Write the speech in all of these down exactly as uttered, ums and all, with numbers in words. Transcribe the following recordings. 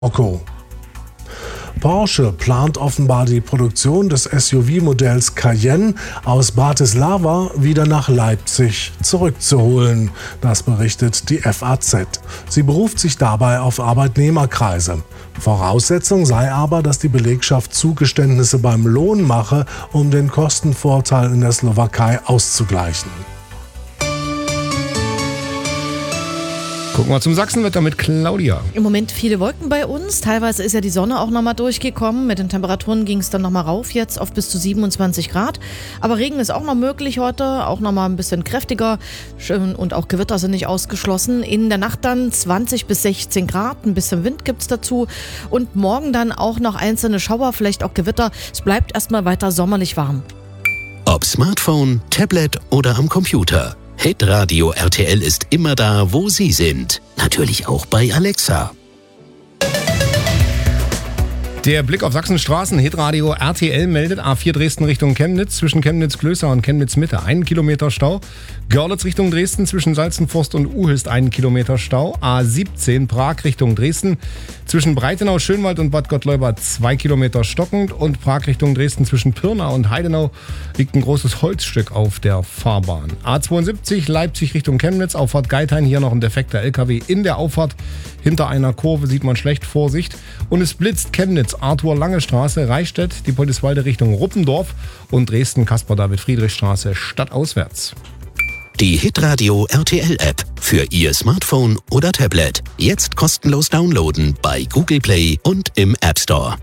Marokko. Porsche plant offenbar die Produktion des S U V-Modells Cayenne aus Bratislava wieder nach Leipzig zurückzuholen. Das berichtet die F A Z. Sie beruft sich dabei auf Arbeitnehmerkreise. Voraussetzung sei aber, dass die Belegschaft Zugeständnisse beim Lohn mache, um den Kostenvorteil in der Slowakei auszugleichen. Gucken wir zum Sachsenwetter mit Claudia. Im Moment viele Wolken bei uns. Teilweise ist ja die Sonne auch nochmal durchgekommen. Mit den Temperaturen ging es dann nochmal rauf jetzt auf bis zu siebenundzwanzig Grad. Aber Regen ist auch noch möglich heute, auch nochmal ein bisschen kräftiger. Und auch Gewitter sind nicht ausgeschlossen. In der Nacht dann zwanzig bis sechzehn Grad. Ein bisschen Wind gibt es dazu. Und morgen dann auch noch einzelne Schauer, vielleicht auch Gewitter. Es bleibt erstmal weiter sommerlich warm. Ob Smartphone, Tablet oder am Computer. Hitradio R T L ist immer da, wo Sie sind. Natürlich auch bei Alexa. Der Blick auf Sachsens Straßen. Hitradio R T L meldet A vier Dresden Richtung Chemnitz zwischen Chemnitz-Klößer und Chemnitz-Mitte einen Kilometer Stau. Görlitz Richtung Dresden zwischen Salzenforst und Uhilst einen Kilometer Stau. A siebzehn Prag Richtung Dresden zwischen Breitenau, Schönwald und Bad Gottleuba zwei Kilometer stockend. Und Prag Richtung Dresden zwischen Pirna und Heidenau liegt ein großes Holzstück auf der Fahrbahn. A zweiundsiebzig Leipzig Richtung Chemnitz, Auffahrt Geithain, hier noch ein defekter L K W in der Auffahrt. Hinter einer Kurve sieht man schlecht, Vorsicht. Und es blitzt Chemnitz, Arthur-Lange-Straße, Reichstätt, die Poldiswalde Richtung Ruppendorf und Dresden, Caspar-David-Friedrich-Straße stadtauswärts. Die Hitradio R T L-App für Ihr Smartphone oder Tablet. Jetzt kostenlos downloaden bei Google Play und im App Store.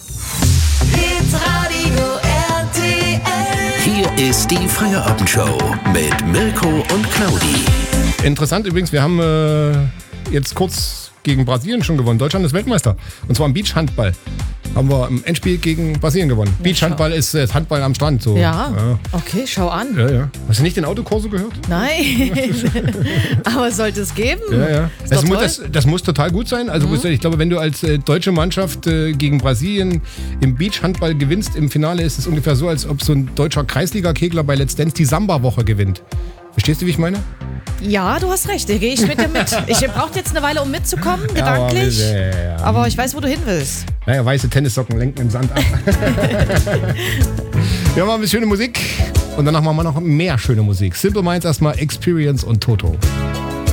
Hitradio R T L. Hier ist die Feierabendshow mit Mirko und Claudi. Interessant übrigens, wir haben äh, jetzt kurz gegen Brasilien schon gewonnen. Deutschland ist Weltmeister. Und zwar im Beachhandball. Haben wir im Endspiel gegen Brasilien gewonnen. Ja, Beachhandball ist äh, Handball am Strand. So. Ja. ja, okay, schau an. Ja, ja. Hast du nicht den Autokorso gehört? Nein, aber sollte es geben. Ja, ja. Ist Das, doch mu- toll. das, das muss total gut sein. Also Mhm. ich glaube, wenn du als äh, deutsche Mannschaft äh, gegen Brasilien im Beachhandball gewinnst, im Finale ist es ungefähr so, als ob so ein deutscher Kreisliga-Kegler bei Let's Dance die Samba-Woche gewinnt. Verstehst du, wie ich meine? Ja, du hast recht, da gehe ich mit dir mit. Ich brauche jetzt eine Weile, um mitzukommen, gedanklich. Aber, äh, ja. Aber ich weiß, wo du hin willst. Naja, weiße Tennissocken lenken im Sand ab. Wir machen ein bisschen schöne Musik und danach machen wir noch mehr schöne Musik. Simple Minds erstmal, Experience und Toto.